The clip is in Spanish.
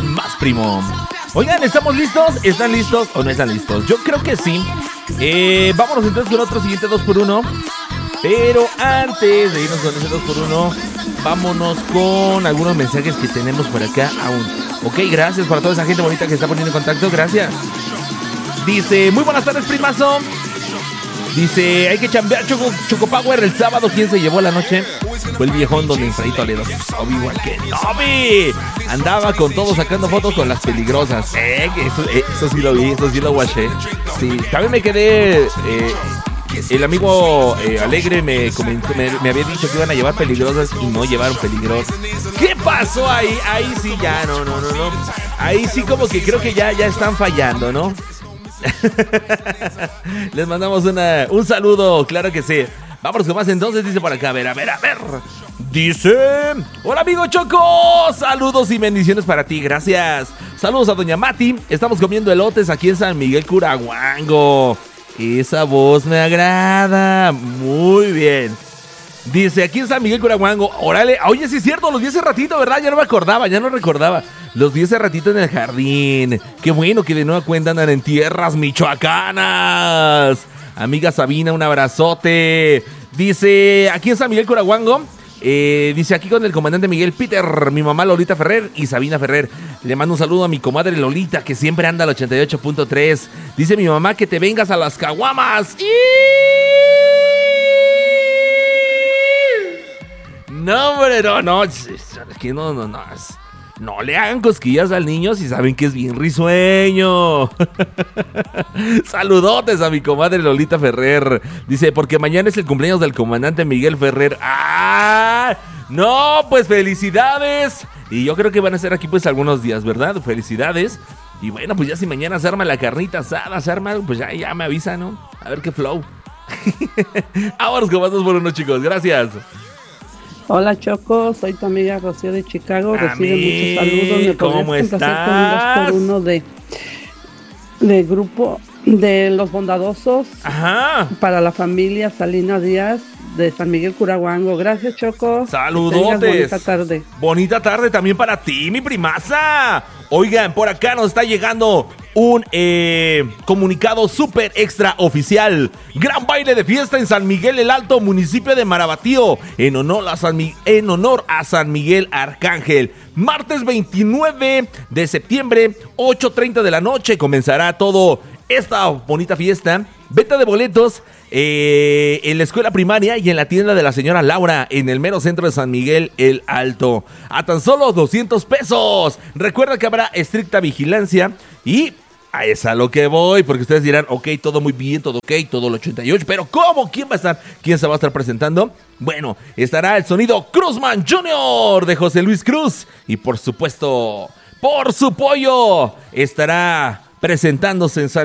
más, primo. Oigan, ¿estamos listos? ¿Están listos o no están listos? Yo creo que sí. Vámonos entonces con otro siguiente 2x1. Pero antes de irnos con ese 2x1, vámonos con algunos mensajes que tenemos por acá aún. Ok, gracias para toda esa gente bonita que está poniendo en contacto. Gracias. Dice, muy buenas tardes, primazo. Dice, hay que chambear Choco Power el sábado. ¿Quién se llevó la noche? Fue el viejón don Efraín Toledo. Igual que Novi. Andaba con todo sacando fotos con las peligrosas. Eso sí lo vi, eso sí lo watché. Sí, también me quedé... el amigo Alegre me había dicho que iban a llevar peligrosas y no llevaron peligrosas. ¿Qué pasó ahí? Ahí sí ya, no. Ahí sí como que creo que ya están fallando, ¿no? Les mandamos un saludo, claro que sí. Vámonos con más entonces, dice por acá, a ver. Dice, hola amigo Choco, saludos y bendiciones para ti, gracias. Saludos a doña Mati, estamos comiendo elotes aquí en San Miguel Curahuango. Esa voz me agrada, muy bien. Dice, aquí en San Miguel Curahuango, órale, oye, sí es cierto, los vi hace ratito, ¿verdad? Ya no recordaba. Los vi hace ratito en el jardín. Qué bueno que de nueva cuenta andan en tierras michoacanas. Amiga Sabina, un abrazote. Dice, aquí en San Miguel Curahuango, dice, aquí con el comandante Miguel Peter, mi mamá Lolita Ferrer y Sabina Ferrer. Le mando un saludo a mi comadre Lolita, que siempre anda al 88.3. Dice mi mamá que te vengas a las caguamas. No, hombre, no. Es que no. No le hagan cosquillas al niño si saben que es bien risueño. Saludotes a mi comadre Lolita Ferrer. Dice, porque mañana es el cumpleaños del comandante Miguel Ferrer. ¡Ah! No, pues felicidades. Y yo creo que van a ser aquí pues algunos días, ¿verdad? Felicidades. Y bueno, pues ya si mañana se arma la carnita asada, pues ya me avisa, ¿no? A ver qué flow. Vámonos con más 2x1, chicos. Gracias. Hola Choco, soy tu amiga Rocío de Chicago. Recibe muchos saludos. ¿Me ¿Cómo estás? Con un 2x1 de grupo de los bondadosos? Ajá. Para la familia Salina Díaz de San Miguel Curahuango. Gracias, Choco. Saludotes. Bonita tarde. Bonita tarde también para ti, mi primaza. Oigan, por acá nos está llegando un comunicado súper extra oficial. Gran baile de fiesta en San Miguel el Alto, municipio de Marabatío, en honor a San Miguel Arcángel. Martes 29 de septiembre, 8:30 de la noche, comenzará todo esta bonita fiesta. Venta de boletos en la escuela primaria y en la tienda de la señora Laura, en el mero centro de San Miguel el Alto, a tan solo 200 pesos. Recuerda que habrá estricta vigilancia y a eso a lo que voy, porque ustedes dirán, ok, todo muy bien, todo ok, todo el 88, pero ¿cómo? ¿Quién va a estar? ¿Quién se va a estar presentando? Bueno, estará el sonido Cruzman Jr. de José Luis Cruz y por supuesto, por su pollo, estará presentándose en San